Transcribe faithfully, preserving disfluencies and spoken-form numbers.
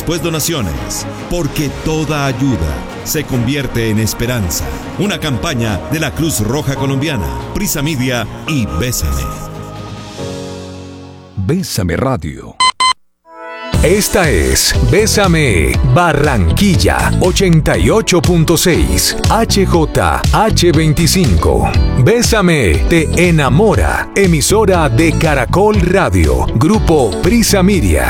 después donaciones, porque toda ayuda se convierte en esperanza. Una campaña de la Cruz Roja Colombiana, Prisa Media y Bésame. Bésame Radio. Esta es Bésame Barranquilla ochenta y ocho punto seis H J H veinticinco. Bésame te enamora. Emisora de Caracol Radio. Grupo Prisa Media.